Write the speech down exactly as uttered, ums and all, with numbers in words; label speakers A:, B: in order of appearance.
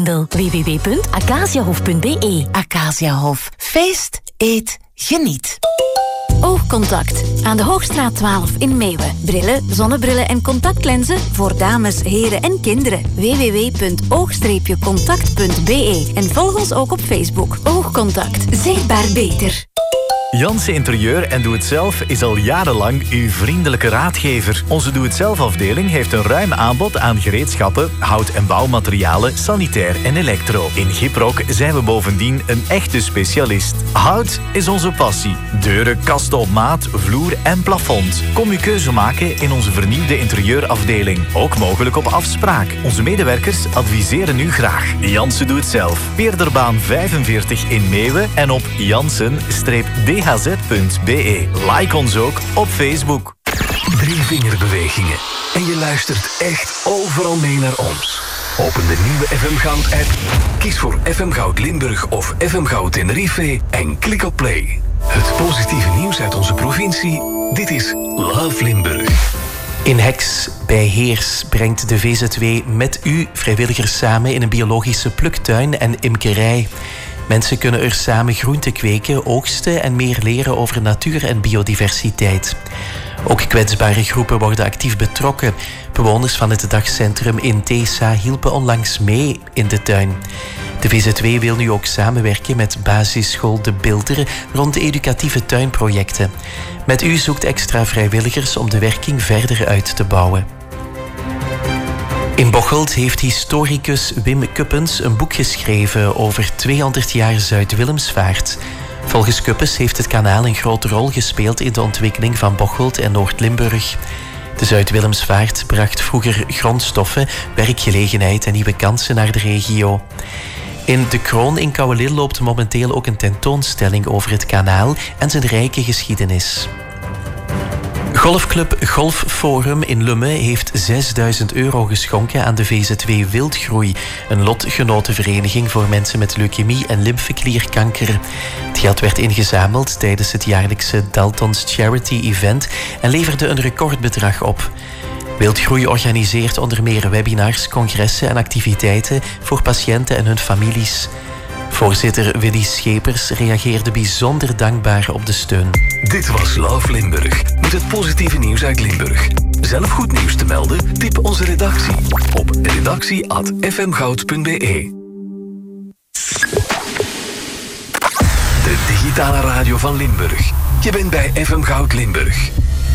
A: boekhandel. w w w punt acaciahof punt b e. Acaciahof. Feest, eet, geniet.
B: Oogcontact. Aan de Hoogstraat twaalf in Meeuwen. Brillen, zonnebrillen en contactlenzen voor dames, heren en kinderen. w w w punt oog contact punt b e. En volg ons ook op Facebook. Oogcontact. Zichtbaar beter.
C: Jansen Interieur en Doe-het-zelf is al jarenlang uw vriendelijke raadgever. Onze Doe-het-zelf-afdeling heeft een ruim aanbod aan gereedschappen, hout- en bouwmaterialen, sanitair en elektro. In Gyproc zijn we bovendien een echte specialist. Hout is onze passie. Deuren, kasten op maat, vloer en plafond. Kom uw keuze maken in onze vernieuwde interieurafdeling. Ook mogelijk op afspraak. Onze medewerkers adviseren u graag. Jansen Doe-het-zelf. Peerderbaan vijfenveertig in Meeuwen en op jansen d h z punt b e. Like ons ook op Facebook.
D: Drie vingerbewegingen en je luistert echt overal mee naar ons. Open de nieuwe F M Goud app, kies voor F M Goud Limburg of F M Goud Tenerife en klik op play. Het positieve nieuws uit onze provincie, dit is Love Limburg.
E: In Heks bij Heers brengt de V Z W met u vrijwilligers samen in een biologische pluktuin en imkerij. Mensen kunnen er samen groenten kweken, oogsten en meer leren over natuur en biodiversiteit. Ook kwetsbare groepen worden actief betrokken. Bewoners van het dagcentrum in Tesa hielpen onlangs mee in de tuin. De V Z W wil nu ook samenwerken met basisschool De Bilderen rond de educatieve tuinprojecten. Met u zoekt extra vrijwilligers om de werking verder uit te bouwen. In Bocholt heeft historicus Wim Kuppens een boek geschreven over tweehonderd jaar Zuid-Willemsvaart. Volgens Kuppens heeft het kanaal een grote rol gespeeld in de ontwikkeling van Bocholt en Noord-Limburg. De Zuid-Willemsvaart bracht vroeger grondstoffen, werkgelegenheid en nieuwe kansen naar de regio. In De Kroon in Kouwelil loopt momenteel ook een tentoonstelling over het kanaal en zijn rijke geschiedenis. Golfclub Golf Forum in Lummen heeft zesduizend euro geschonken aan de V Z W Wildgroei, een lotgenotenvereniging voor mensen met leukemie en lymfeklierkanker. Het geld werd ingezameld tijdens het jaarlijkse Daltons Charity Event en leverde een recordbedrag op. Wildgroei organiseert onder meer webinars, congressen en activiteiten voor patiënten en hun families. Voorzitter Willy Schepers reageerde bijzonder dankbaar op de steun.
D: Dit was Love Limburg, met het positieve nieuws uit Limburg. Zelf goed nieuws te melden? Tip onze redactie op redactie apenstaartje f m goud punt b e. De digitale radio van Limburg. Je bent bij F M Goud Limburg.